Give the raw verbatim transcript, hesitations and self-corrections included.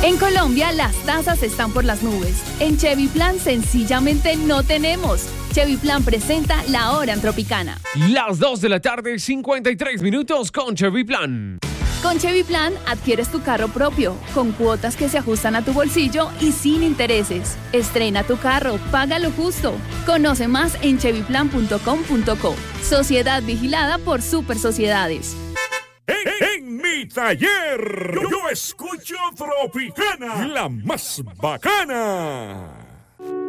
En Colombia las tasas están por las nubes. En Chevy Plan sencillamente no tenemos. Chevy Plan presenta La Hora en Tropicana. Las dos de la tarde, cincuenta y tres minutos con Chevy Plan. Con Chevy Plan adquieres tu carro propio, con cuotas que se ajustan a tu bolsillo y sin intereses. Estrena tu carro, págalo justo. Conoce más en chevy plan punto com punto co. Sociedad vigilada por Super Sociedades. En, en mi taller, yo, yo escucho Tropicana, la más bacana.